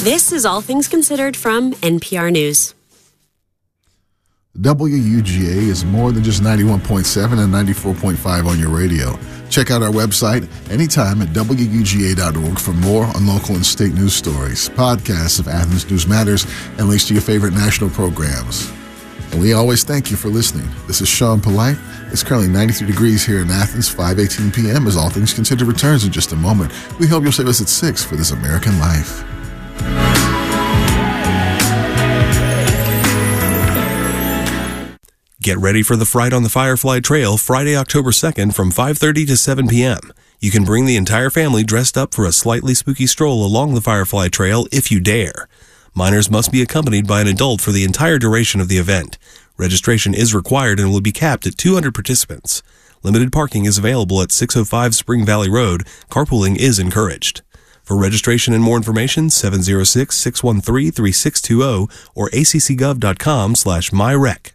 This is All Things Considered from NPR News. WUGA is more than just 91.7 and 94.5 on your radio. Check out our website anytime at WUGA.org for more on local and state news stories, podcasts of Athens News Matters, and links to your favorite national programs. And we always thank you for listening. This is Sean Polite. It's currently 93 degrees here in Athens, 5:18 p.m. as All Things Considered returns in just a moment. We hope you'll save us at 6 for This American Life. Get ready for the Fright on the Firefly Trail Friday, October 2nd from 5:30 to 7 p.m. You can bring the entire family dressed up for a slightly spooky stroll along the Firefly Trail if you dare. Minors must be accompanied by an adult for the entire duration of the event. Registration is required and will be capped at 200 participants. Limited parking is available at 605 Spring Valley Road. Carpooling is encouraged. For registration and more information, 706-613-3620 or accgov.com/myrec.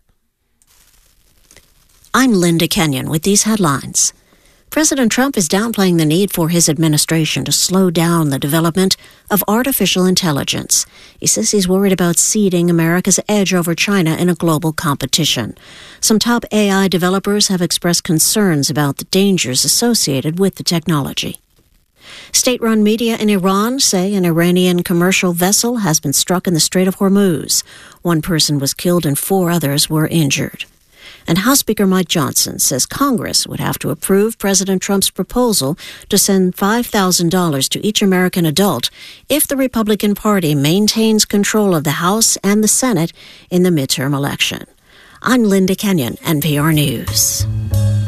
I'm Linda Kenyon with these headlines. President Trump is downplaying the need for his administration to slow down the development of artificial intelligence. He says he's worried about ceding America's edge over China in a global competition. Some top AI developers have expressed concerns about the dangers associated with the technology. State-run media in Iran say an Iranian commercial vessel has been struck in the Strait of Hormuz. One person was killed and 4 others were injured. And House Speaker Mike Johnson says Congress would have to approve President Trump's proposal to send $5,000 to each American adult if the Republican Party maintains control of the House and the Senate in the midterm election. I'm Linda Kenyon, NPR News.